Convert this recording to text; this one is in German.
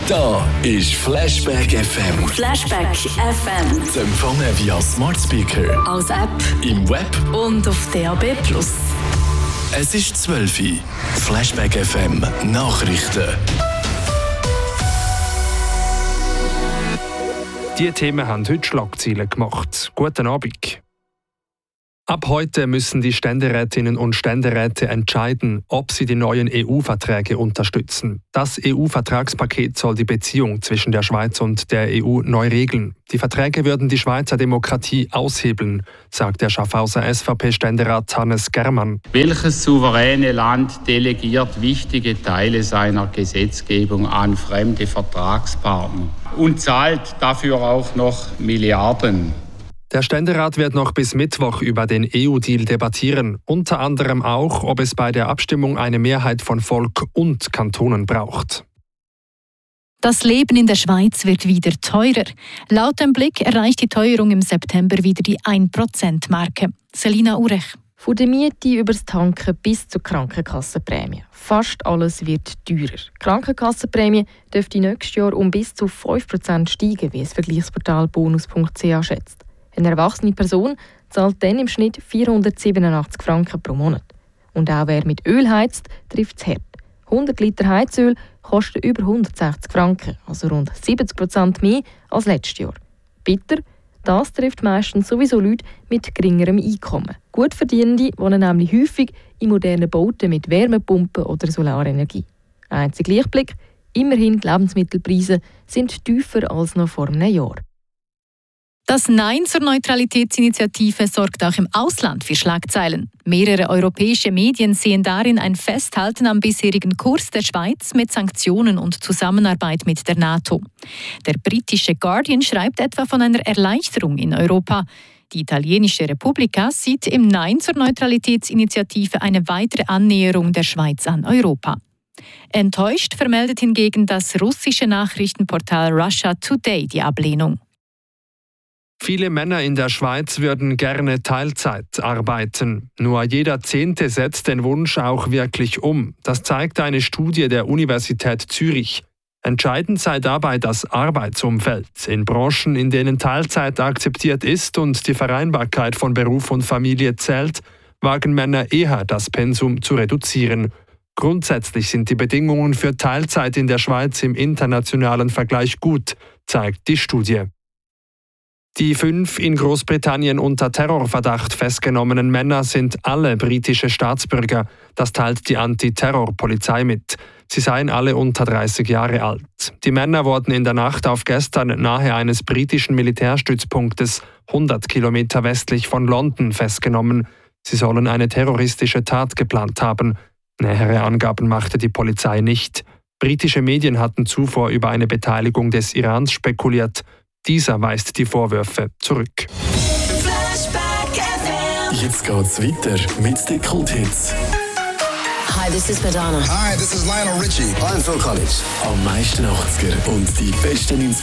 Da ist Flashback FM. Flashback FM. Zu empfangen via Smart Speaker, Als App im Web. und auf DAB+. Es ist 12 Uhr. Flashback FM Nachrichten. Die Themen haben heute Schlagzeilen gemacht. Guten Abend. Ab heute müssen die Ständerätinnen und Ständeräte entscheiden, ob sie die neuen EU-Verträge unterstützen. Das EU-Vertragspaket soll die Beziehung zwischen der Schweiz und der EU neu regeln. Die Verträge würden die Schweizer Demokratie aushebeln, sagt der Schaffhauser SVP-Ständerat Hannes Germann. Welches souveräne Land delegiert wichtige Teile seiner Gesetzgebung an fremde Vertragspartner und zahlt dafür auch noch Milliarden? Der Ständerat wird noch bis Mittwoch über den EU-Deal debattieren, unter anderem auch, ob es bei der Abstimmung eine Mehrheit von Volk und Kantonen braucht. Das Leben in der Schweiz wird wieder teurer. Laut dem Blick erreicht die Teuerung im September wieder die 1%-Marke. Selina Urech. Von der Miete über das Tanken bis zur Krankenkassenprämie. Fast alles wird teurer. Die Krankenkassenprämie dürfte nächstes Jahr um bis zu 5% steigen, wie das Vergleichsportal bonus.ch schätzt. Eine erwachsene Person zahlt dann im Schnitt 487 Franken pro Monat. Und auch wer mit Öl heizt, trifft es hart. 100 Liter Heizöl kosten über 160 Franken, also rund 70% mehr als letztes Jahr. Bitter, das trifft meistens sowieso Leute mit geringerem Einkommen. Gutverdienende wohnen nämlich häufig in modernen Bauten mit Wärmepumpen oder Solarenergie. Einziger Lichtblick: immerhin die Lebensmittelpreise sind tiefer als noch vor einem Jahr. Das Nein zur Neutralitätsinitiative sorgt auch im Ausland für Schlagzeilen. Mehrere europäische Medien sehen darin ein Festhalten am bisherigen Kurs der Schweiz mit Sanktionen und Zusammenarbeit mit der NATO. Der britische Guardian schreibt etwa von einer Erleichterung in Europa. Die italienische Repubblica sieht im Nein zur Neutralitätsinitiative eine weitere Annäherung der Schweiz an Europa. Enttäuscht vermeldet hingegen das russische Nachrichtenportal Russia Today die Ablehnung. Viele Männer in der Schweiz würden gerne Teilzeit arbeiten. Nur jeder Zehnte setzt den Wunsch auch wirklich um. Das zeigt eine Studie der Universität Zürich. Entscheidend sei dabei das Arbeitsumfeld. In Branchen, in denen Teilzeit akzeptiert ist und die Vereinbarkeit von Beruf und Familie zählt, wagen Männer eher, das Pensum zu reduzieren. Grundsätzlich sind die Bedingungen für Teilzeit in der Schweiz im internationalen Vergleich gut, zeigt die Studie. Die 5 in Großbritannien unter Terrorverdacht festgenommenen Männer sind alle britische Staatsbürger. Das teilt die Antiterrorpolizei mit. Sie seien alle unter 30 Jahre alt. Die Männer wurden in der Nacht auf gestern nahe eines britischen Militärstützpunktes 100 Kilometer westlich von London festgenommen. Sie sollen eine terroristische Tat geplant haben. Nähere Angaben machte die Polizei nicht. Britische Medien hatten zuvor über eine Beteiligung des Irans spekuliert. Dieser weist die Vorwürfe zurück. Jetzt geht's weiter mit den Kulthits. Hi, this is Madonna. Hi, this is Lionel Richie. I'm Phil Collins. Am meisten 80er und die besten